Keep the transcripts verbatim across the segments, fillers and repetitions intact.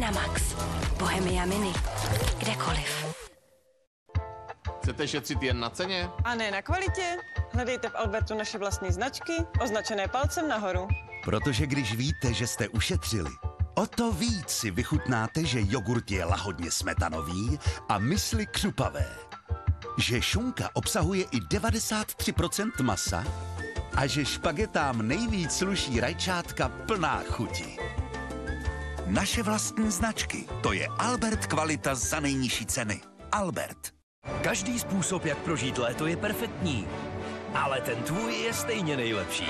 Dynamax. Bohemia Mini. Kdekoliv. Chcete šetřit jen na ceně? A ne na kvalitě? Hledejte v Albertu naše vlastní značky, označené palcem nahoru. Protože když víte, že jste ušetřili, o to víc si vychutnáte, že jogurt je lahodně smetanový a mysli křupavé. Že šunka obsahuje i devadesát tři procent masa a že špagetám nejvíc sluší rajčátka plná chuti. Naše vlastní značky, to je Albert kvalita za nejnižší ceny. Albert. Každý způsob, jak prožít léto, je perfektní, ale ten tvůj je stejně nejlepší.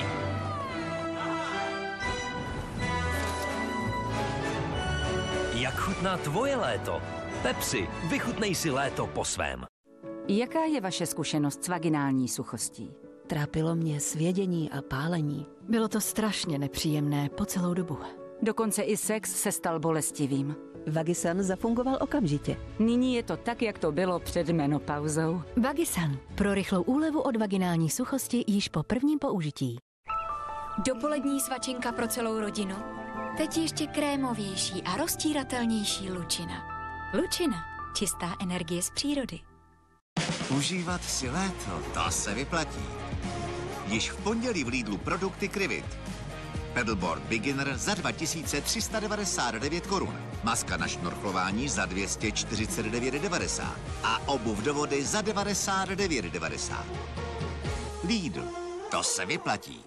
Jak chutná tvoje léto? Pepsi, vychutnej si léto po svém. Jaká je vaše zkušenost s vaginální suchostí? Trápilo mě svědění a pálení. Bylo to strašně nepříjemné po celou dobu. Dokonce i sex se stal bolestivým. Vagisan zafungoval okamžitě. Nyní je to tak, jak to bylo před menopauzou. Vagisan. Pro rychlou úlevu od vaginální suchosti již po prvním použití. Dopolední svačinka pro celou rodinu. Teď ještě krémovější a roztíratelnější Lučina. Lučina. Čistá energie z přírody. Užívat si léto, to se vyplatí. Již v pondělí v Lidlu produkty Krivit. Pedalboard Beginner za dva tisíce tři sta devadesát devět korun. Maska na šnorchlování za dvě stě čtyřicet devět devadesát. A obuv do vody za devadesát devět devadesát. Lidl, to se vyplatí.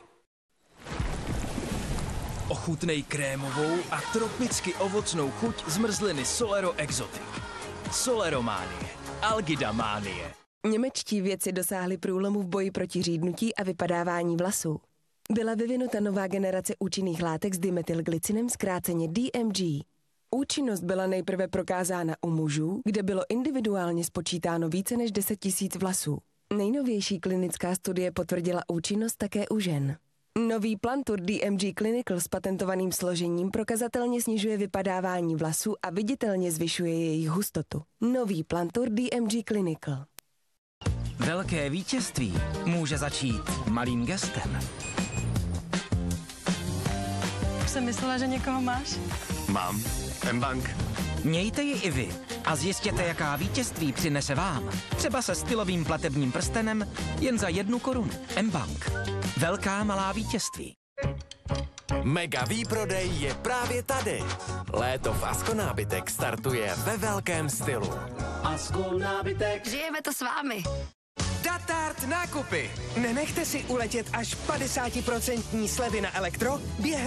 Ochutnej krémovou a tropicky ovocnou chuť zmrzliny Solero Exotic. Solerománie. Algidamánie. Němečtí vědci dosáhli průlomu v boji proti řídnutí a vypadávání vlasů. Byla vyvinuta nová generace účinných látek s dimethylglycinem, zkráceně D M G. Účinnost byla nejprve prokázána u mužů, kde bylo individuálně spočítáno více než deset tisíc vlasů. Nejnovější klinická studie potvrdila účinnost také u žen. Nový Plantur D M G Clinical s patentovaným složením prokazatelně snižuje vypadávání vlasů a viditelně zvyšuje jejich hustotu. Nový Plantur D M G Clinical. Velké vítězství může začít malým gestem. Už jsem myslela, že někoho máš. Mám. M-Bank. Mějte ji i vy a zjistěte, jaká vítězství přinese vám. Třeba se stylovým platebním prstenem jen za jednu korunu. M-Bank. Velká malá vítězství. Mega výprodej je právě tady. Léto v Asko nábytek startuje ve velkém stylu. Asko nábytek. Žijeme to s vámi. Datart nákupy. Nenechte si uletět až padesát procent slevy na elektro během